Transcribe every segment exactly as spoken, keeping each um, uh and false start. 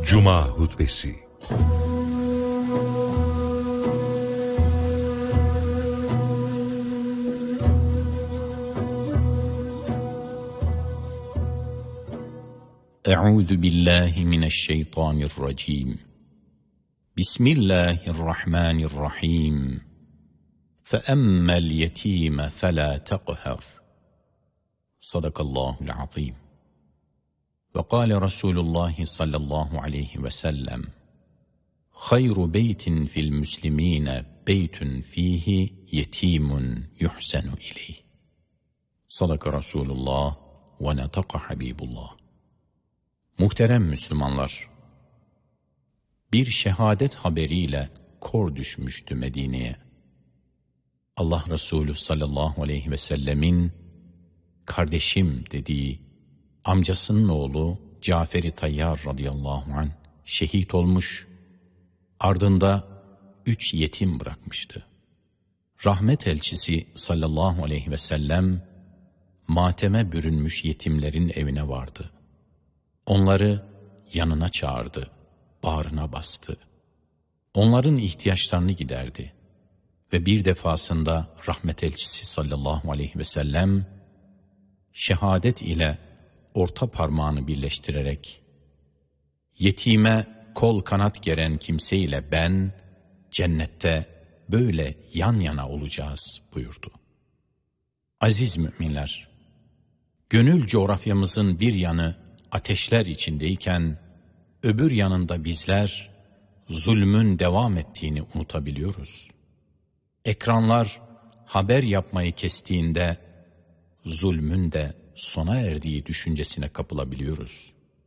Cuma hutbesi. Euzu billahi mineşşeytanirracim. Bismillahirrahmanirrahim. Feemmel yetime felâ teqher. Sadakallahul azim. Ve kâle Resulullah sallallahu aleyhi ve sellem: Hayru beytin fil müslimine beytun fihi yetimun yuhsenu ileyh. Sadaka Resulullah ve netaka Habibullah. Muhterem Müslümanlar, bir şehadet haberiyle kor düşmüştü Medine'ye. Allah Resulü sallallahu aleyhi ve sellemin kardeşim dediği amcasının oğlu Cafer-i Tayyar radıyallahu anh şehit olmuş, ardında üç yetim bırakmıştı. Rahmet elçisi sallallahu aleyhi ve sellem mateme bürünmüş yetimlerin evine vardı. Onları yanına çağırdı, bağrına bastı. Onların ihtiyaçlarını giderdi. Ve bir defasında rahmet elçisi sallallahu aleyhi ve sellem şehadet ile orta parmağını birleştirerek yetime kol kanat geren kimseyle ben cennette böyle yan yana olacağız buyurdu. Aziz müminler, gönül coğrafyamızın bir yanı ateşler içindeyken öbür yanında bizler zulmün devam ettiğini unutabiliyoruz. Ekranlar haber yapmayı kestiğinde zulmün de sona erdiği düşüncesine kapılabiliyoruz.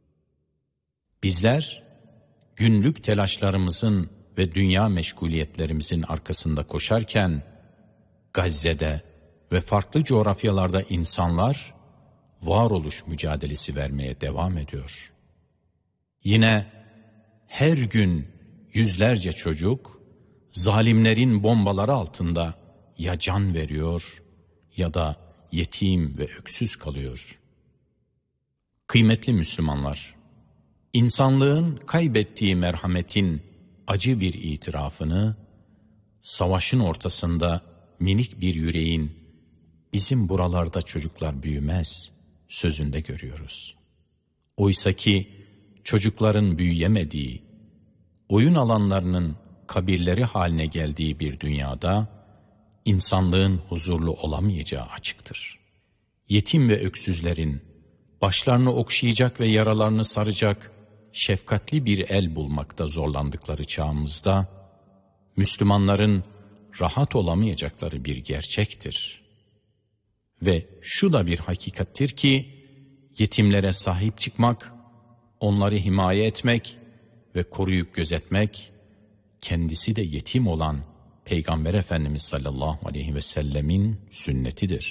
Bizler günlük telaşlarımızın ve dünya meşguliyetlerimizin arkasında koşarken Gazze'de ve farklı coğrafyalarda insanlar varoluş mücadelesi vermeye devam ediyor. Yine her gün yüzlerce çocuk zalimlerin bombaları altında ya can veriyor ya da yetim ve öksüz kalıyor. Kıymetli Müslümanlar, insanlığın kaybettiği merhametin acı bir itirafını, savaşın ortasında minik bir yüreğin bizim buralarda çocuklar büyümez sözünde görüyoruz. Oysaki çocukların büyüyemediği, oyun alanlarının kabirleri haline geldiği bir dünyada insanlığın huzurlu olamayacağı açıktır. Yetim ve öksüzlerin başlarını okşayacak ve yaralarını saracak şefkatli bir el bulmakta zorlandıkları çağımızda Müslümanların rahat olamayacakları bir gerçektir. Ve şu da bir hakikattir ki yetimlere sahip çıkmak, onları himaye etmek ve koruyup gözetmek, kendisi de yetim olan Peygamber Efendimiz sallallahu aleyhi ve sellemin sünnetidir.